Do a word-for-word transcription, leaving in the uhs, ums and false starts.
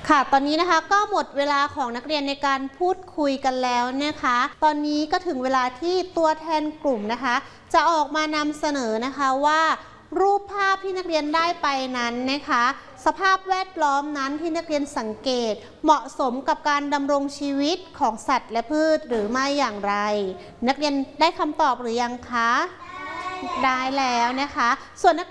ค่ะตอนนี้นะคะก็หมดเวลาของนักเรียนในการพูดคุยกันแล้วนะคะตอนนี้ก็ถึงเวลาที่ตัวแทนกลุ่มนะคะจะออกมานำเสนอนะคะว่ารูปภาพที่นักเรียนได้ไปนั้นนะคะสภาพแวดล้อมนั้นที่นักเรียนสังเกตเหมาะสมกับการดำรงชีวิตของสัตว์และพืชหรือไม่อย่างไรนักเรียนได้คำตอบหรือยังคะได้แล้วนะคะส่วนนัก